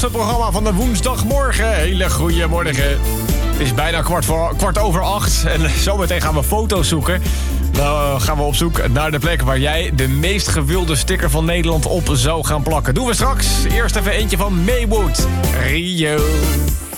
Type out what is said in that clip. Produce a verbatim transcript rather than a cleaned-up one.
Het programma van de woensdagmorgen. Hele goede morgen. Het is bijna kwart, voor, kwart over acht. En zometeen gaan we foto's zoeken. Nou gaan we op zoek naar de plek waar jij de meest gewilde sticker van Nederland op zou gaan plakken. Doen we straks. Eerst even eentje van Maywood. Rio.